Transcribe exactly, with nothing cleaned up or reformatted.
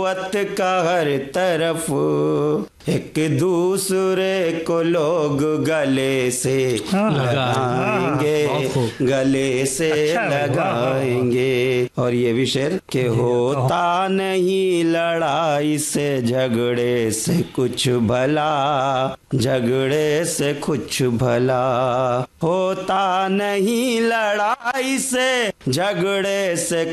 कुव्वत का हर तरफ, एक दूसरे को लोग गले से लगाएंगे, गले से लगाएंगे। और ये भी शेर के होता नहीं लड़ाई से झगड़े से कुछ भला, झगड़े से कुछ भला, होता नहीं लड़ाई से झगड़े से